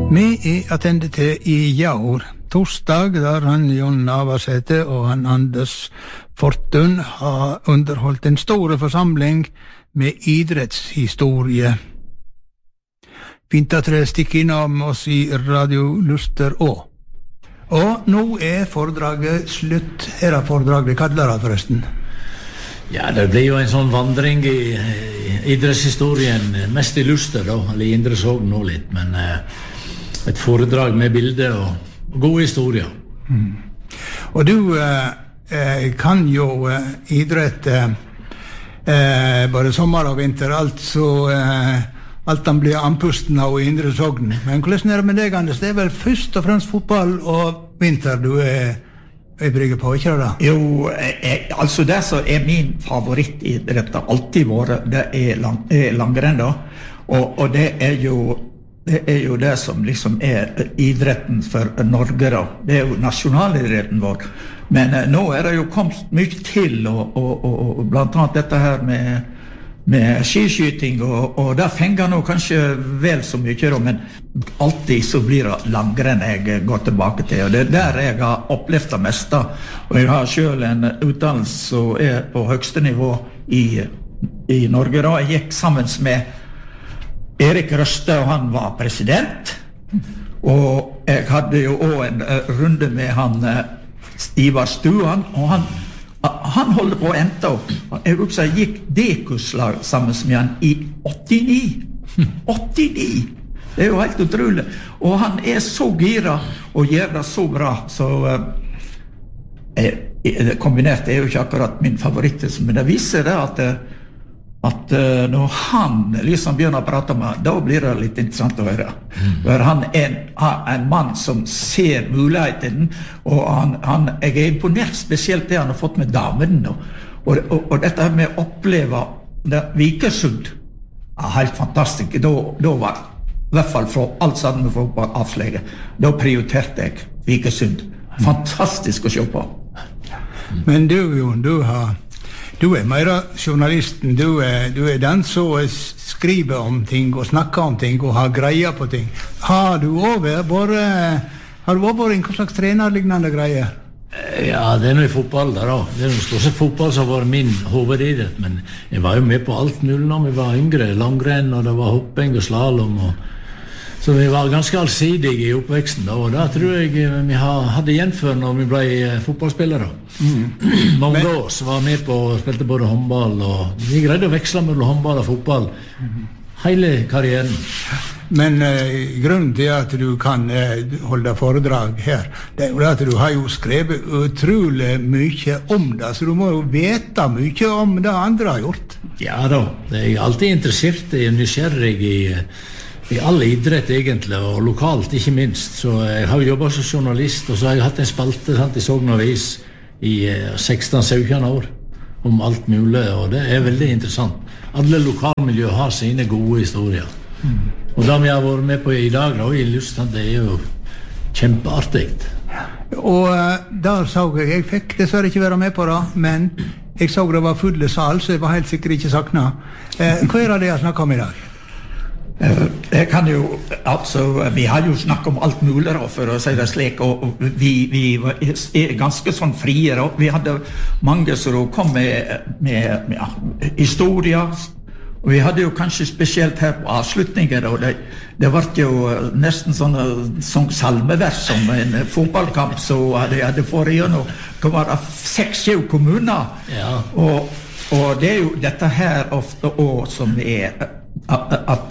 Vi attende til I Jaur, torsdag, der han Jon Navarsete og han Anders Fortun har underholdt en stor forsamling med idrettshistorie. Fint at dere stikker innom oss I Radio Luster også. Og nå foredraget slutt. Her foredraget vi kaller det forresten. Ja, det blir jo en sånn vandring I idrettshistorien, mest I Luster da, eller I Indre Sogn nå litt, men et foredrag med bilder og gode historier. Og du kan jo idrett både sommer og vinter, alt han blir anpusten av I Indre Sogn. Men hvordan det med deg, Anders? Det vel først og fremst fotball og vinter du brygger på, ikke det? Jo, altså det som min favorittidrett har alltid vært, det langrenn da. Og det jo det som liksom idretten for Norge da. Det jo nasjonalidretten vår. Men nå det jo kommet mye til, og blant annet dette her med skiskyting, og det fenger nå kanskje vel så mye da, men alltid så blir det langrenn jeg går tilbake til, og det der jeg har opplevd det meste, og jeg har selv en utdannelse som på høyeste nivå I Norge da. Jeg gikk sammen med Erik Røste, og han var president, og jeg hadde jo også en runde med han Ivar Stuan, og han holder på å ente opp. Jeg husker jeg gikk D-kurslag sammen med han I 89. Det jo helt utrolig. Og han så gira og gjør det så bra, så kombinert jo ikke akkurat min favoritt, men det viser det at når han liksom begynner å prate med, da blir det litt interessant å høre. For han en mann som ser muligheten, og jeg imponert spesielt det han har fått med damen. Og dette med å oppleve Vikersund helt fantastisk. Da var I hvert fall fra alt sammen for avslege. Da prioriterte jeg Vikersund. Fantastisk å se på. Men du, Jon, du mer journalisten, du den som skriver om ting og snakker om ting og har greier på ting. Har du også vært en slags trenerlignende greier? Ja, det noe I fotball der da. Det noe stort sett fotball som var min hovedidrett, men jeg var jo med på alt mulig når vi var yngre. Langrenn, og det var hopping og slalom, så vi var ganske allsidige I oppveksten da, og da tror jeg vi hadde igjen før når vi ble fotballspillere. Mange år så var med på å spilte både håndball, og vi greide å veksle mellom håndball og fotball hele karrieren. Men grunnen til at du kan holde foredrag her, det jo at du har jo skrevet utrolig mye om det, så du må jo vite mye om det andre har gjort. Ja da, jeg alltid interessert I nysgjerrig I all idrett egentlig, og lokalt ikke minst. Så jeg har jobbet som journalist, og så har jeg hatt en spalte I Sogn Avis I 16-17 år om alt mulig, og det veldig interessant. Alle lokalmiljø har sine gode historier. Og det vi har vært med på I dag, da, I Lusten, det jo kjempeartig. Og der så jeg fikk dessverre ikke være med på det, men jeg så det var fulle sal, så jeg var helt sikkert ikke sakna. Hva det jeg snakker om I dag? Jeg kan jo, altså, vi har jo snakket om alt mulig da, for å si det slik, og vi ganske sånn frie da. Vi hadde mange som kom med historier, og vi hadde jo kanskje spesielt her på avslutninger da, det var jo nesten sånn salmevers som en fotballkamp, så hadde forrige gjennom, det var 6-7 kommuner, og det jo dette her ofte også som at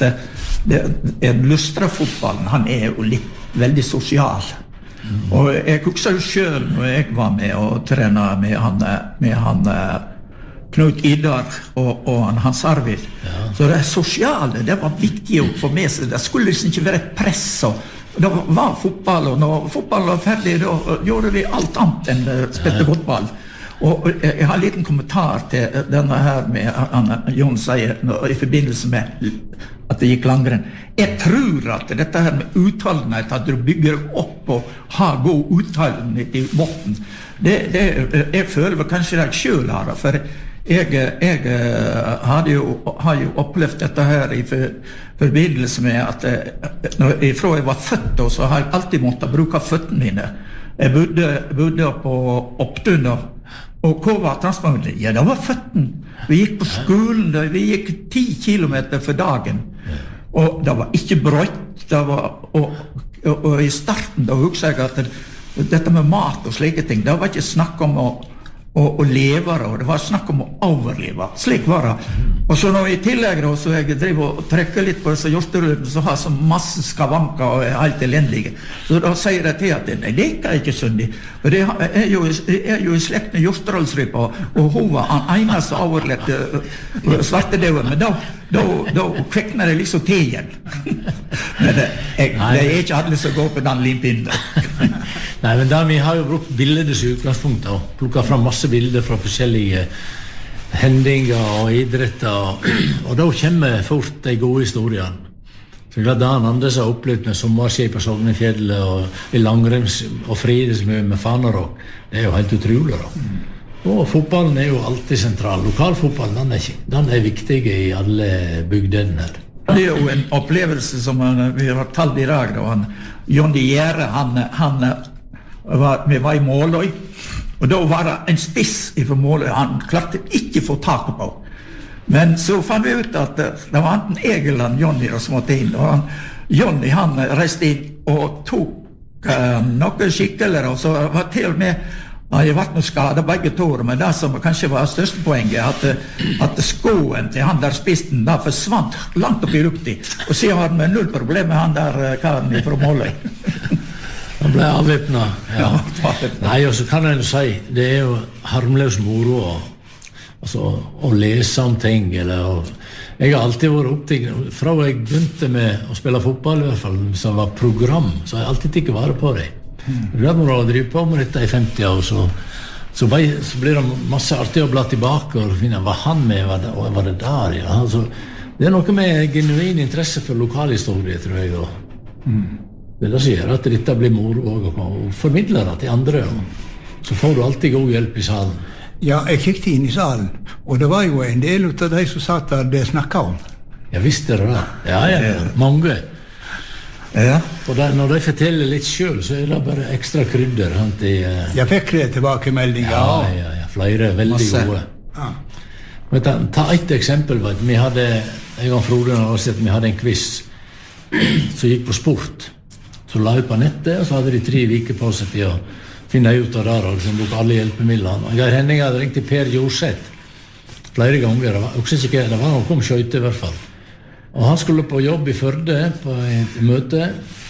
Lustra-fotballen, han jo veldig sosial. Og jeg husker jo selv når jeg var med og trenet med han Knut Idar og Hans Arvid. Så det sosiale, det var viktig å få med seg. Det skulle liksom ikke være et press. Og det var fotball, og når fotballen var ferdig, da gjorde vi alt annet enn spilte fotball. Og jeg har en liten kommentar til denne her med Jon sier I forbindelse med at det gikk langrenn. Jeg tror at dette her med uttalenhet, at du bygger opp og har god uttalenhet I botten, jeg føler vel kanskje det jeg selv har det, for Jeg har jo opplevd dette her I forbindelse med at fra jeg var født, så har jeg alltid måttet bruke føttene mine. Jeg bodde på Opptun, og hva var transportmiddel? Ja, det var føttene. Vi gikk på skolen, vi gikk 10 kilometer for dagen, og det var ikke brøtt, og I starten da husker jeg at dette med mat og slike ting, det var ikke snakk om å leve, og det var snakk om å overleve. Slik var det. Og så når I tillegg da, så jeg driver og trekker litt på disse hjorterødene, så har så masse skavanker og helt elendige. Så da sier jeg til at nei, det ikke syndig. For det jo I slekt med hjorterølsrypa, og hun var den eneste overlevde svartedauen, men da kvekner det liksom til igjen. Men det ikke alle som går på den limpinnen. Nei, men da vi har jo brukt bilder som utgangspunkt, og plukket fram masse bilder fra forskjellige hendinger og idretter, og da kommer fort de gode historiene. Så Dan Anders har opplevd med sommerski på Sognefjellet og I langrenns- og friluftsmiljø med Fanerok. Det jo helt utrolig da. Og fotballen jo alltid sentral. Lokalfotballen, den viktig I alle bygdene her. Det jo en opplevelse som vi har talt I dag, da. Jonny Gjære, vi var I Måløy, og da var det en spiss fra Måløy han klarte ikke få tak på. Men så fant vi ut at det var enten jeg eller Jonny som måtte inn, og Jonny han reiste inn og tok noen skikkeler, og så var til og med han har vært noe skadet begge tårer, men det som kanskje var største poenget at skoen til han der spisten da forsvant langt opp I luften, og så har vi null problem med han der karen fra Måløy. Han ble avvæpnet, ja. Nei, og så kan jeg jo si, det jo harmløs moro å lese om ting, jeg har alltid vært opptatt, fra jeg begynte med å spille fotball I hvert fall, hvis det var program, så har jeg alltid ikke vært på det. Når du har drivet på med dette I 50 år, så blir det masse artig å bla tilbake og finne, var han med, var det der, ja. Altså, det noe med genuin interesse for lokalhistorie, tror jeg, og det som gjør at dette blir moro og formidler det til andre, så får du alltid god hjelp I salen. Ja, jeg kikket inn I salen, og det var jo en del av de som satt der det snakket om. Ja, visst det da. Ja, mange. Ja. Og når de forteller litt selv, så det bare ekstra krydder. Jeg fikk det tilbakemeldinger. Ja, flere veldig gode. Ja. Men ta et eksempel, vi hadde, jeg og Frode har sett, vi hadde en quiz som gikk på sport. Så la ut på nettet, og så hadde de 3 uker på seg til å finne ut av det, og liksom bruke alle hjelpemidlene. Og Geir Henning hadde ringt til Per Jorseth flere ganger, det var noe om skjøyte I hvert fall. Og han skulle på jobb I Førde på et møte,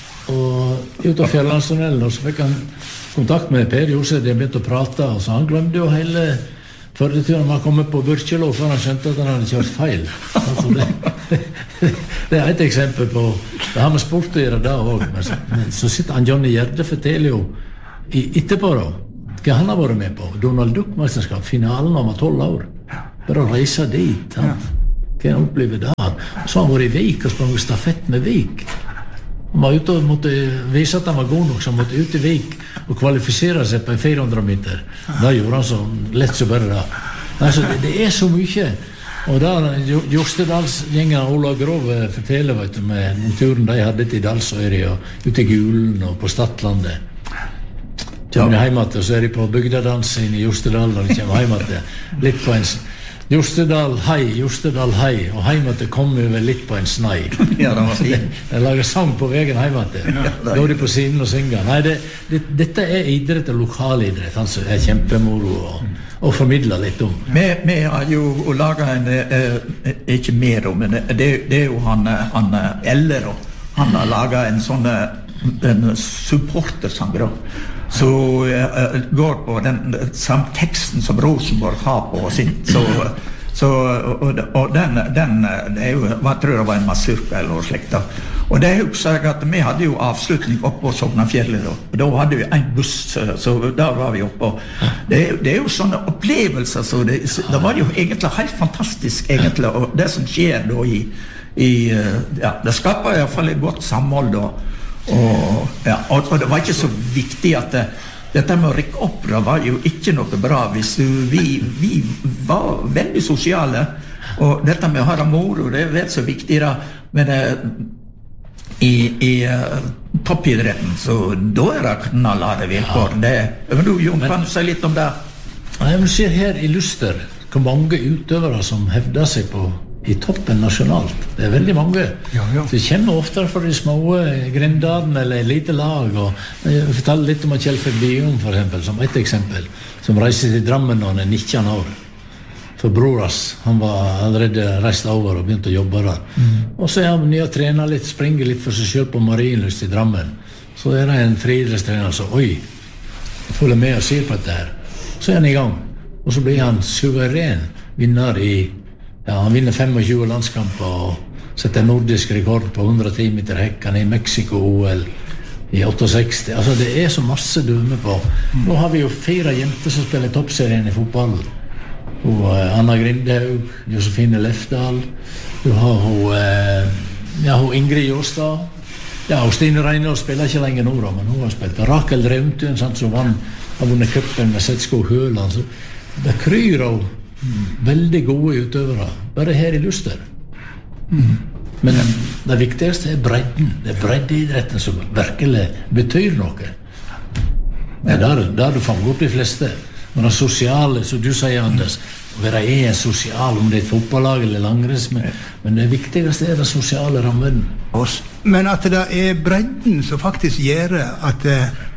og ut av Fjellandstunnelen, og så fikk han kontakt med Per Jorseth, de begynte å prate, og så han glemte jo hele Førdeturen, han kom på Burkjelo, for han skjønte at han hadde kjørt feil. Altså det et eksempel på, det har med sport å gjøre da også, men så sitter han Jonny Gjerde, forteller jo etterpå da, hva han har vært med på. Donald Duck-mesterskap, finalen han var 12 år. Bare å reise dit, hva han opplever der. Så han var I Vik og sprang stafett med Vik. Han var ute og måtte vise at han var god nok, så han måtte ut I Vik og kvalifisere seg på en 400 meter. Da gjorde han så lett så bare det. Altså, det så mye. Og da Jostedalsgjengen Ola Grov forteller, vet du, med turen de hadde til Dalsøyri og ute I Gulen og på Stadlandet. Kommer de hjemme til, og så de på bygdadansen I Jostedal, og de kommer hjemme til litt på en Jostedal hei, og hjemme til kommer vi litt på en snei. Ja, det var fint. De lager sang på veien hjemme til. Går de på siden og synger. Nei, dette idrett og lokalidrett, altså kjempemoro og formidler litt om. Vi har jo laget ikke mer om, men det jo han Eller, han har laget en sånn supportersang da. Så går på den samme teksten som Rosenborg har på sin, og den jo, hva tror jeg var en masurka eller noe slikt da. Og det husker jeg at vi hadde jo avslutning oppe på Sognafjellet og da hadde vi en buss, så der var vi oppe. Det jo sånne opplevelser, så det var jo egentlig helt fantastisk egentlig, og det som skjer da det skaper I hvert fall et godt samhold da. Og det var ikke så viktig at dette med å rykke opp, det var jo ikke noe bra hvis vi var veldig sosiale, og dette med å ha det moro, det vel så viktig da, men i toppidretten, så da det knallharde vilkår. Men du, Jon, kan du si litt om det? Jeg ser her i Luster hvor mange utøvere som hevder seg i toppen nasjonalt. Det veldig mange. Ja. Så det kommer ofte fra de små grindene eller lite lag. Og jeg forteller litt om Kjell Bion, for eksempel, som et eksempel, som reiser til Drammen når han 19 år. For broras, han var allerede reist over og begynt å jobbe der. Og så han nye og trener litt, springer litt for seg selv på Marienlyst i Drammen. Så det en friidrettstrener som, oi, jeg følger med og sier på dette her. Så han i gang. Og så blir han suveren vinner han vinner 25 landskamper og setter nordisk rekord på 110 meter hekken i Mexico-OL i 68. Altså det så masse dømme på. Nå har vi jo 4 jenter som spiller toppserien i fotball. Og Anna Grindhaug, Josefine Lefdal, du har hun Ingrid Jåstad, og Stine Reinhold spiller ikke lenger nå, men hun har spilt. Rakel Drevntun, som har vunnet cupen med Setskog Høland. Så det kryr av veldig gode utøvere, bare her i Luster. Men det viktigste bredden. Det breddeidretten som virkelig betyr noe. Det der du fanger opp de fleste. Men det sosiale, som du sier, Anders, å være sosial, om det et fotballag eller langrenns, men det viktigste det sosiale rammen. Men at det bredden som faktisk gjør at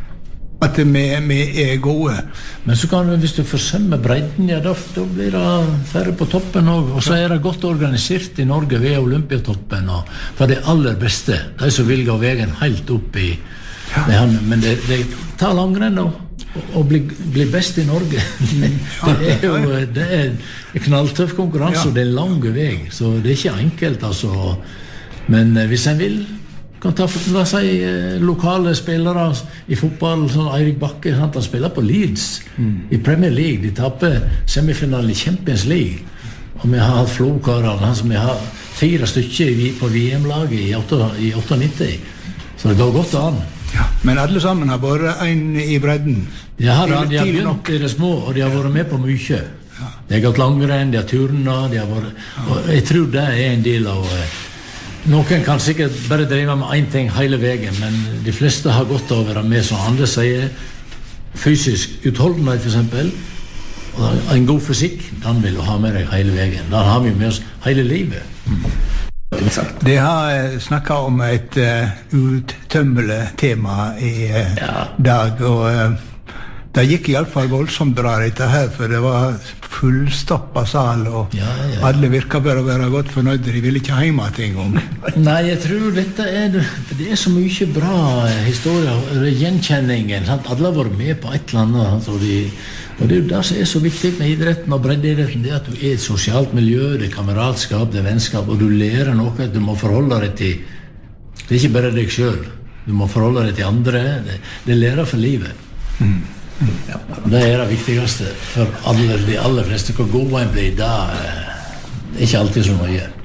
vi gode. Men så kan du, hvis du forsømmer bredden, da blir det færre på toppen også. Og så det godt organisert i Norge ved Olympiatoppen, for det aller beste, de som vil gå veien helt opp i men det tar langrenn å bli best i Norge. Det knalltøff konkurranse, og det lang vei, så det ikke enkelt, altså. Men hvis en vil kan ta lokale spillere i fotball, som Eirik Bakke, han spiller på Leeds i Premier League. De tapper semifinalen i Champions League, og vi har hatt Flåkarene, som vi har 4 stykker på VM-laget i 98, så det går godt an. Men alle sammen har vært en i bredden. De har begynt i det små, og de har vært med på mye. De har gått langrenn, de har turnet, og jeg tror det en del av noen kan sikkert bare drive med en ting hele veien, men de fleste har godt av å være med, som andre sier, fysisk utholdenhet for eksempel, og en god fysikk, den vil du ha med deg hele veien. Den har vi med oss hele livet. De har snakket om et uttømmelig tema i dag, og det gikk i alle fall voldsomt bra dette her, for det var fullstoppet sal, og alle virker bare å være godt fornøyde. De ville ikke hjemme til en gang. Nei, jeg tror dette det så mye bra historier, gjenkjenningen, sant? Alle har vært med på et eller annet, og det det som så viktig med idretten og breddeidretten, det at du et sosialt miljø, det kameratskap, det vennskap, og du lærer noe at du må forholde deg til. Det ikke bare deg selv, du må forholde deg til andre, det lærer for livet. Det det viktigste for de aller fleste. Hvor god en blir, det ikke alltid så mye.